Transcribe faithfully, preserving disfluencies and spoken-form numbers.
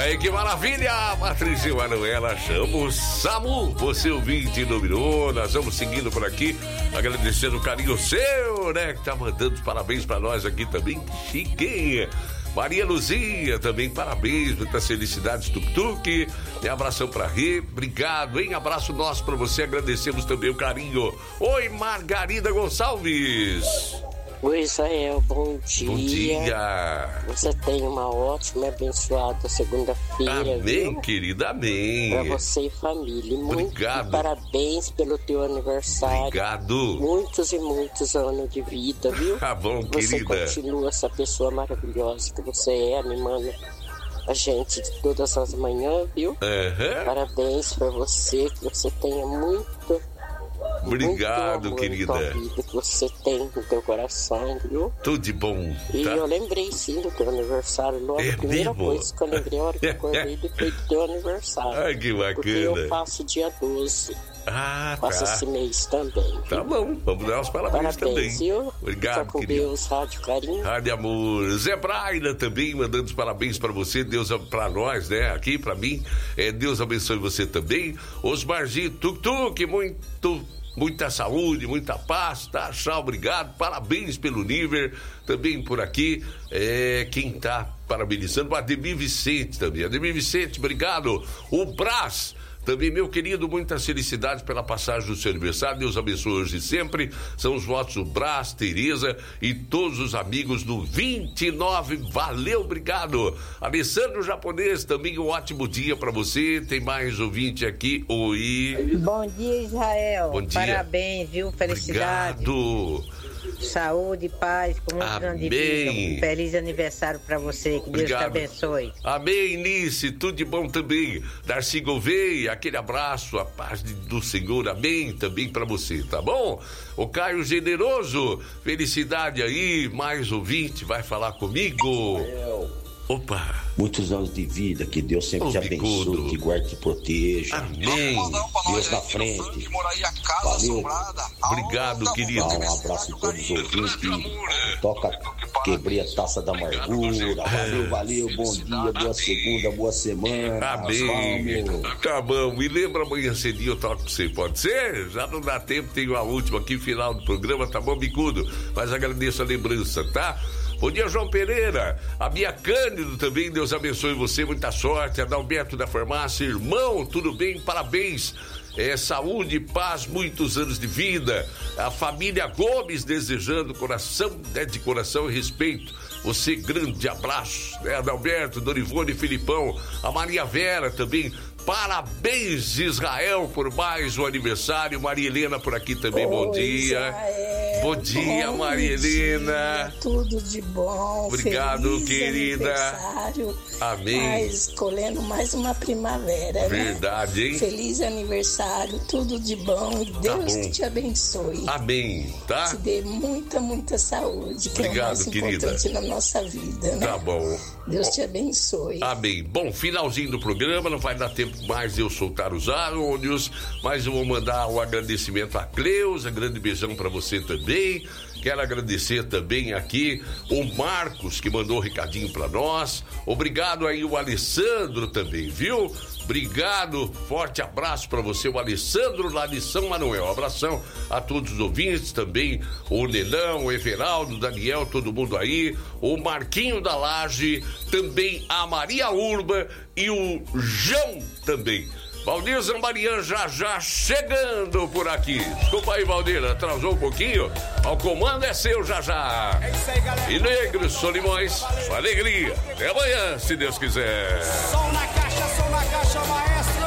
aí, que maravilha! Patrícia e Manuela, chamo o Samu, você ouvinte dominou. Nós vamos seguindo por aqui, agradecendo o carinho seu, né? Que tá mandando parabéns pra nós aqui também. Chiquinha. Maria Luzia, também parabéns, muitas felicidades, Tuk-Tuk. E abração pra Rê, obrigado, hein? Abraço nosso pra você, agradecemos também o carinho. Oi, Margarida Gonçalves. Oi, Israel, bom dia. Bom dia. Você tem uma ótima e abençoada segunda-feira. Amém, viu? Querida, amém. Pra você e família. Muito Obrigado. Parabéns pelo teu aniversário. Obrigado. Muitos e muitos anos de vida, viu? Tá bom, você querida. Você continua essa pessoa maravilhosa que você é, animando a gente de todas as manhãs, viu? Uhum. Parabéns pra você, que você tenha muito... Obrigado, muito querida. amor na vida que você tem no teu coração, viu? Tudo de bom. E tá? eu lembrei sim do teu aniversário. Logo, É a primeira mesmo? coisa que eu lembrei a hora que eu acordei foi do teu aniversário. Ai, que bacana. Porque eu faço dia doze. Ah, Faço tá. esse mês também. Viu? Tá bom, vamos dar os parabéns, Parabéns, também. viu? Obrigado, Fica com querido. Deus, Rádio Carinho. Rádio Amor. Zé Braida também mandando os parabéns pra você, Deus pra nós, né? Aqui pra mim, é, Deus abençoe você também. Osmarzinho Tuk-Tuk, muito, muita saúde, muita paz, tá? Tchau, obrigado, parabéns pelo nível, também por aqui, é, quem tá parabenizando, o Ademir Vicente também, Ademir Vicente, obrigado. O Brás, também, meu querido, muitas felicidades pela passagem do seu aniversário. Deus abençoe hoje e sempre. São os votos do Brás, Tereza e todos os amigos do vinte e nove. Valeu, obrigado. Alessandro Japonês, também um ótimo dia para você. Tem mais ouvinte aqui. Oi. Bom dia, Israel. Bom dia. Parabéns, viu? Felicidade. Obrigado. Saúde, paz, com muitos anos de vida. Um feliz aniversário pra você. Que Obrigado. Deus te abençoe. Amém, Nice. Tudo de bom também. Darcy Gouveia, aquele abraço, a paz de, do Senhor. Amém também pra você, tá bom? O Caio Generoso, felicidade aí. Mais ouvinte, vai falar comigo. Opa. Muitos anos de vida, que Deus sempre Ô, te abençoe, bicudo. te guarde e te proteja. Amém. Deus na frente. Valeu. Obrigado, querido. Dá um abraço a todos os ouvintes. Toca, quebrei a taça da amargura. Valeu, valeu. Bom dia, boa segunda, boa semana. Amém. Vamos. Tá bom. E lembra amanhã cedinho eu toco pra você, pode ser? Já não dá tempo, tenho a última aqui, final do programa, tá bom, bicudo? Mas agradeço a lembrança, tá? Bom dia, João Pereira. A Bia Cândido também, Deus abençoe você, muita sorte. Adalberto da Farmácia, irmão, tudo bem? Parabéns. É, saúde, paz, muitos anos de vida. A família Gomes desejando coração, né, de coração e respeito. Você, grande abraço, né, Adalberto, Dorivone, Filipão, a Maria Vera também. Parabéns, Israel, por mais um aniversário. Maria Helena por aqui também, Oi, bom dia. Israel, bom dia, bom Maria Helena. Dia, tudo de bom. Obrigado, Feliz querida. Aniversário. Amém. Mas colhendo mais uma primavera, Verdade, né? hein? Feliz aniversário, tudo de bom. E Deus bom. que te abençoe. Amém, tá? Te dê muita, muita saúde, que Obrigado, é o mais querida. importante na nossa vida, né? Tá bom. Deus te abençoe. Amém. Bom, finalzinho do programa, não vai dar tempo mais de eu soltar os áudios, mas eu vou mandar um agradecimento a Cleusa, grande beijão pra você também. Quero agradecer também aqui o Marcos, que mandou um recadinho pra nós. Obrigado aí o Alessandro também, viu? Obrigado, forte abraço pra você, o Alessandro lá de São Manuel. Um abração a todos os ouvintes também, o Nelão, o Everaldo, o Daniel, todo mundo aí, o Marquinho da Laje, também a Maria Urba e o João também. Valdir Zambarian já já chegando por aqui. Desculpa aí, Valdir, atrasou um pouquinho. O comando é seu já já. É isso aí, galera. E Negros Solimões, sua alegria. Até amanhã, se Deus quiser. Som na caixa, som na caixa, maestro.